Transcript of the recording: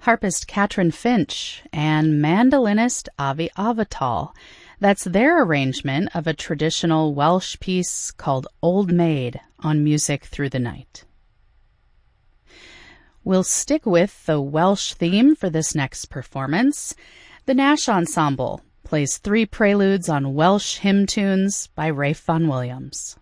harpist Katrin Finch, and mandolinist Avi Avital. That's their arrangement of a traditional Welsh piece called Old Maid on Music Through the Night. We'll stick with the Welsh theme for this next performance. The Nash Ensemble plays 3 preludes on Welsh hymn tunes by Ralph Vaughan Williams.